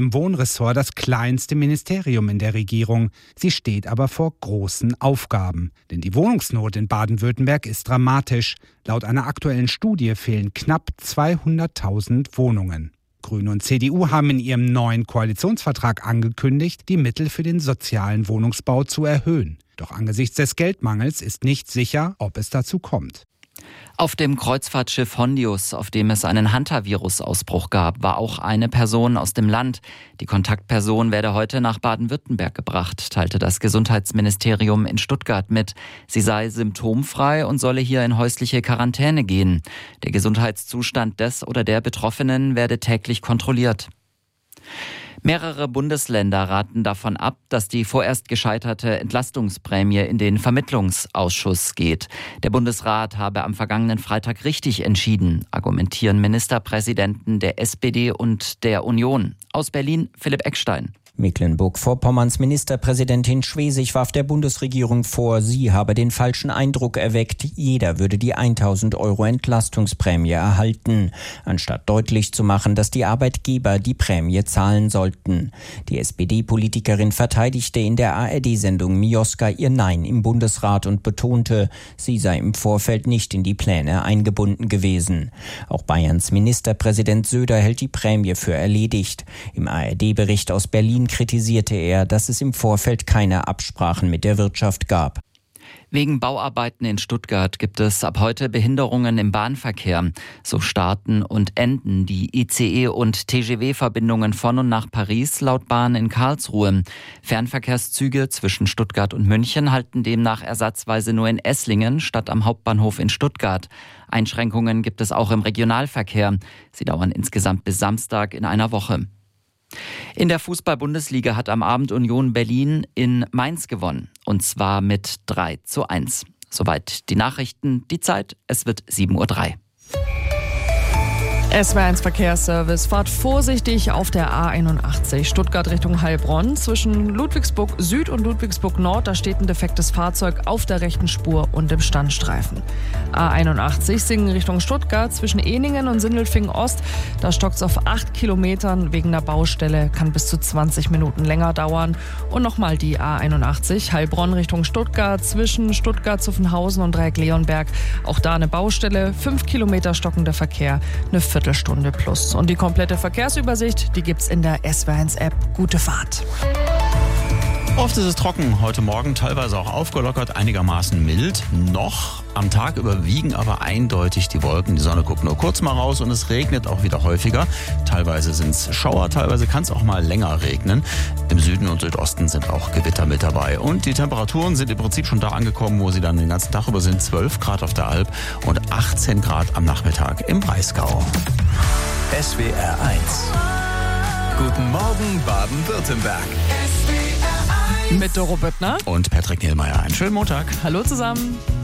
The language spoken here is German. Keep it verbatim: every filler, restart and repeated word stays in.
ihrem Wohnressort das kleinste Ministerium in der Regierung. Sie steht aber vor großen Aufgaben. Denn die Wohnungsnot in Baden-Württemberg ist dramatisch. Laut einer aktuellen Studie fehlen knapp zweihunderttausend Wohnungen. Grüne und C D U haben in ihrem neuen Koalitionsvertrag angekündigt, die Mittel für den sozialen Wohnungsbau zu erhöhen. Doch angesichts des Geldmangels ist nicht sicher, ob es dazu kommt. Auf dem Kreuzfahrtschiff Hondius, auf dem es einen Hantavirus-Ausbruch gab, war auch eine Person aus dem Land. Die Kontaktperson werde heute nach Baden-Württemberg gebracht, teilte das Gesundheitsministerium in Stuttgart mit. Sie sei symptomfrei und solle hier in häusliche Quarantäne gehen. Der Gesundheitszustand des oder der Betroffenen werde täglich kontrolliert. Mehrere Bundesländer raten davon ab, dass die vorerst gescheiterte Entlastungsprämie in den Vermittlungsausschuss geht. Der Bundesrat habe am vergangenen Freitag richtig entschieden, argumentieren Ministerpräsidenten der S P D und der Union. Aus Berlin Philipp Eckstein. Mecklenburg-Vorpommerns Ministerpräsidentin Schwesig warf der Bundesregierung vor, sie habe den falschen Eindruck erweckt, jeder würde die tausend Euro Entlastungsprämie erhalten, anstatt deutlich zu machen, dass die Arbeitgeber die Prämie zahlen sollten. Die S P D-Politikerin verteidigte in der A R D-Sendung Mioska ihr Nein im Bundesrat und betonte, sie sei im Vorfeld nicht in die Pläne eingebunden gewesen. Auch Bayerns Ministerpräsident Söder hält die Prämie für erledigt. Im A R D-Bericht aus Berlin kritisierte er, dass es im Vorfeld keine Absprachen mit der Wirtschaft gab. Wegen Bauarbeiten in Stuttgart gibt es ab heute Behinderungen im Bahnverkehr. So starten und enden die I C E- und T G V-Verbindungen von und nach Paris laut Bahn in Karlsruhe. Fernverkehrszüge zwischen Stuttgart und München halten demnach ersatzweise nur in Esslingen statt am Hauptbahnhof in Stuttgart. Einschränkungen gibt es auch im Regionalverkehr. Sie dauern insgesamt bis Samstag in einer Woche. In der Fußball-Bundesliga hat am Abend Union Berlin in Mainz gewonnen. Und zwar mit drei zu eins. Soweit die Nachrichten. Die Zeit, es wird sieben Uhr drei. S W R eins Verkehrsservice. Fahrt vorsichtig auf der A einundachtzig. Stuttgart Richtung Heilbronn. Zwischen Ludwigsburg Süd und Ludwigsburg Nord, da steht ein defektes Fahrzeug auf der rechten Spur und im Standstreifen. A einundachtzig Singen Richtung Stuttgart. Zwischen Ehningen und Sindelfingen Ost, da stockt es auf acht Kilometern wegen der Baustelle. Kann bis zu zwanzig Minuten länger dauern. Und nochmal die A einundachtzig Heilbronn Richtung Stuttgart. Zwischen Stuttgart, Zuffenhausen und Dreieck-Leonberg. Auch da eine Baustelle. Fünf Kilometer stockender Verkehr. Eine Viertelstunde plus. Und die komplette Verkehrsübersicht, die gibt's in der S W R eins App. Gute Fahrt. Oft ist es trocken, heute Morgen teilweise auch aufgelockert, einigermaßen mild. Noch am Tag überwiegen aber eindeutig die Wolken. Die Sonne guckt nur kurz mal raus und es regnet auch wieder häufiger. Teilweise sind es Schauer, teilweise kann es auch mal länger regnen. Im Süden und Südosten sind auch Gewitter mit dabei. Und die Temperaturen sind im Prinzip schon da angekommen, wo sie dann den ganzen Tag über sind. zwölf Grad auf der Alp und achtzehn Grad am Nachmittag im Breisgau. S W R eins. Guten Morgen, Baden-Württemberg. Mit Doro Böttner und Patrick Nielmeier. Einen schönen Montag. Hallo zusammen.